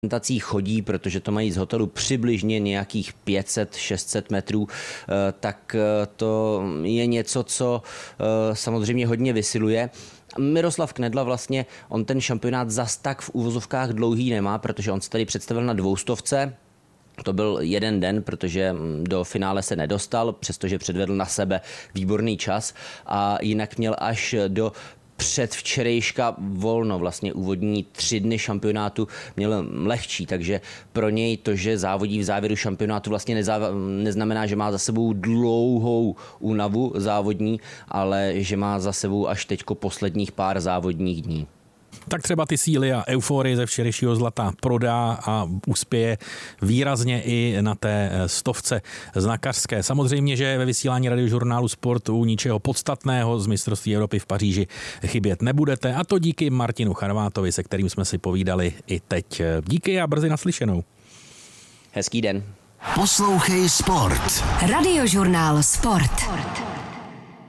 chodí, protože to mají z hotelu přibližně nějakých 500-600 metrů, tak to je něco, co samozřejmě hodně vysiluje. Miroslav Knedla vlastně, on ten šampionát zas tak v uvozovkách dlouhý nemá, protože on se tady představil na 200. To byl jeden den, protože do finále se nedostal, přestože předvedl na sebe výborný čas a jinak měl až do předvčerejška volno, vlastně úvodní 3 dny šampionátu měl lehčí, takže pro něj to, že závodí v závěru šampionátu vlastně neznamená, že má za sebou dlouhou únavu závodní, ale že má za sebou až teďko posledních pár závodních dní. Tak třeba ty síly a euforie ze včerejšího zlata prodá a uspěje výrazně i na té 100 znakařské. Samozřejmě, že ve vysílání Radiožurnálu Sport u ničeho podstatného z mistrovství Evropy v Paříži chybět nebudete, a to díky Martinu Charvátovi, se kterým jsme si povídali i teď. Díky a brzy naslyšenou. Hezký den. Poslouchej Sport. Radiožurnál Sport.